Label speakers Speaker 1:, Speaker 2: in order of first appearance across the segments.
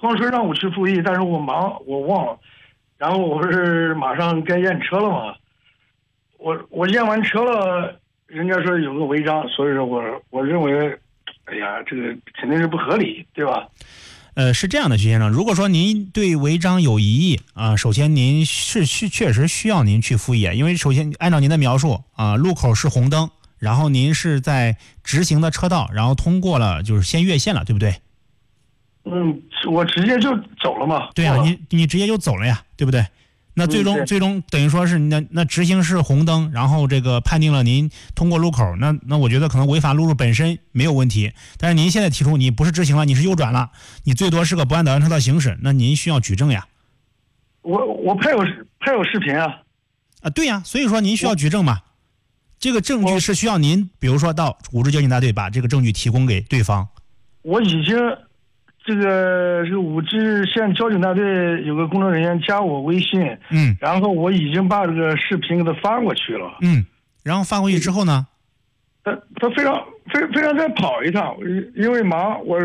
Speaker 1: 光说让我去复议，但是我忙我忘了，然后我不是马上该验车了吗？我验完车了，人家说有个违章，所以说我认为，哎呀，这个肯定是不合理，对吧？
Speaker 2: 是这样的，徐先生，如果说您对违章有疑义啊，首先您确实需要您去复议，因为首先按照您的描述啊，路口是红灯，然后您是在直行的车道，然后通过了就是先越线了，对不对？
Speaker 1: 我直接就走了嘛。
Speaker 2: 对啊，你直接就走了呀，对不对？那最终等于说是那直行是红灯，然后这个判定了您通过路口，那我觉得可能违法路入本身没有问题，但是您现在提出你不是直行了，你是右转了，你最多是个不按导向车道行驶，那您需要举证呀。
Speaker 1: 我拍有视频啊。
Speaker 2: 对呀，所以说您需要举证嘛。这个证据是需要您，比如说到5支交警大队把这个证据提供给对方。
Speaker 1: 我已经。这个5支县交警大队有个工作人员加我微信，然后我已经把这个视频给他发过去了，
Speaker 2: 然后发过去之后呢，
Speaker 1: 他非常再跑一趟，因为忙我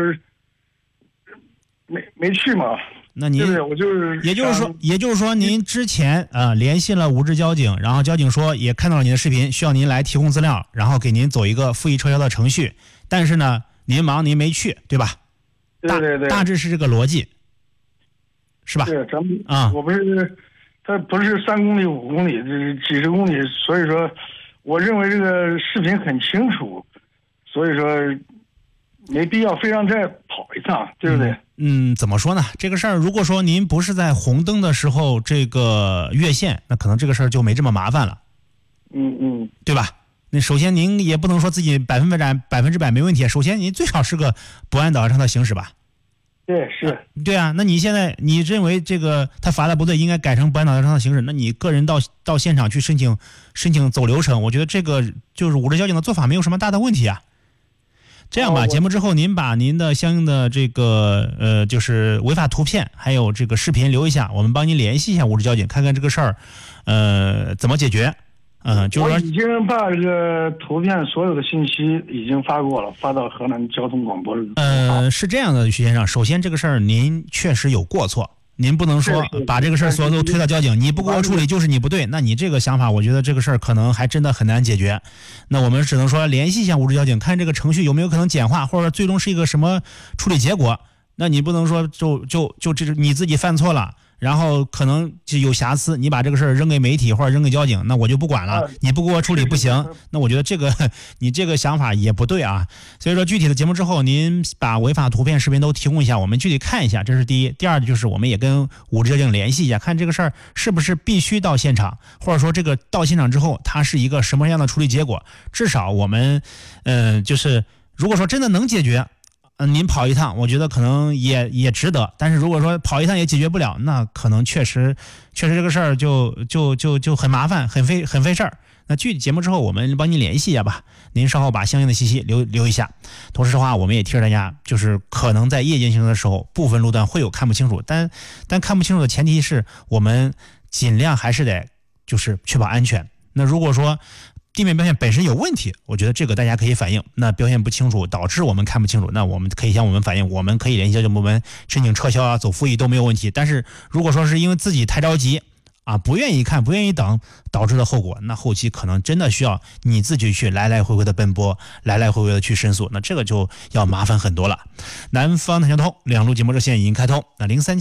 Speaker 1: 没去嘛。
Speaker 2: 那您
Speaker 1: 对，我就是
Speaker 2: 也就是说您之前联系了5支交警，然后交警说也看到了你的视频，需要您来提供资料，然后给您走一个复议撤销的程序，但是呢您忙您没去，对吧？
Speaker 1: 对，
Speaker 2: 大致是这个逻辑，是吧？
Speaker 1: 对，咱们我不是，他不是3公里、5公里，这是几十公里，所以说，我认为这个视频很清楚，所以说没必要非让再跑一趟，对不对？
Speaker 2: 怎么说呢？这个事儿，如果说您不是在红灯的时候这个越线，那可能这个事儿就没这么麻烦了，对吧？那首先您也不能说自己100%没问题，首先您最少是个不按导向车道行驶吧？
Speaker 1: 对，是。
Speaker 2: 对啊，那你现在你认为这个他罚的不对，应该改成不按导向车道行驶，那你个人到现场去申请走流程，我觉得这个就是5支交警的做法没有什么大的问题啊。这样吧，节目之后您把您的相应的这个就是违法图片还有这个视频留一下，我们帮您联系一下5支交警，看看这个事儿怎么解决。就是
Speaker 1: 我已经把这个图片所有的信息已经发过了，发到河南交通广播。
Speaker 2: 是这样的，徐先生，首先这个事儿您确实有过错，您不能说把这个事儿所有都推到交警，你不给我处理就是你不对，那你这个想法，我觉得这个事儿可能还真的很难解决。那我们只能说联系一下5支交警，看这个程序有没有可能简化，或者最终是一个什么处理结果。那你不能说就这是你自己犯错了，然后可能就有瑕疵，你把这个事儿扔给媒体或者扔给交警，那我就不管了，你不给我处理不行。那我觉得你这个想法也不对啊。所以说具体的节目之后，您把违法图片视频都提供一下，我们具体看一下，这是第一。第二就是我们也跟5支交警联系一下，看这个事儿是不是必须到现场，或者说这个到现场之后它是一个什么样的处理结果。至少我们就是如果说真的能解决，您跑一趟，我觉得可能也值得。但是如果说跑一趟也解决不了，那可能确实这个事儿就很麻烦，很费事儿。那具体节目之后，我们帮您联系一下吧。您稍后把相应的信息留一下。同时的话，我们也提示大家，就是可能在夜间行车的时候，部分路段会有看不清楚，但看不清楚的前提是我们尽量还是得就是确保安全。那如果说地面标线本身有问题，我觉得这个大家可以反映。那标线不清楚导致我们看不清楚，那我们可以向我们反映，我们可以联系交警部门申请撤销啊、走复议都没有问题。但是如果说是因为自己太着急啊，不愿意看、不愿意等导致的后果，那后期可能真的需要你自己去来来回回的奔波，来来回回的去申诉，那这个就要麻烦很多了。南方谈交通2路节目热线已经开通，那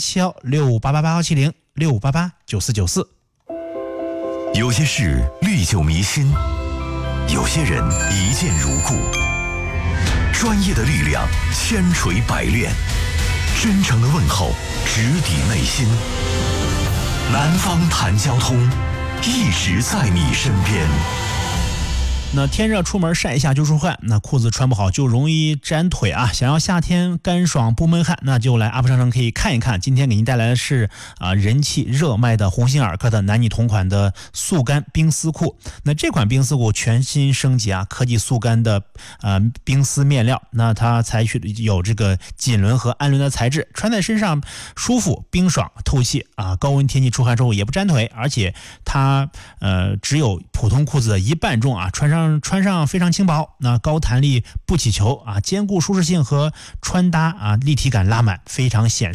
Speaker 2: 03716588817065889494。
Speaker 3: 有些事历久弥新，有些人一见如故，专业的力量千锤百炼，真诚的问候直抵内心。南方谈交通，一直在你身边。
Speaker 2: 那天热出门晒一下就出汗，那裤子穿不好就容易粘腿啊。想要夏天干爽不闷汗，那就来阿普商城可以看一看。今天给您带来的是人气热卖的鸿星尔克的男女同款的速干冰丝裤。那这款冰丝裤全新升级啊，科技速干的冰丝面料，那它采取有这个锦纶和氨纶的材质，穿在身上舒服、冰爽、透气啊。高温天气出汗之后也不粘腿，而且它只有普通裤子的1半重啊，穿上非常轻薄，那高弹力不起球啊，兼顾舒适性和穿搭啊，立体感拉满，非常显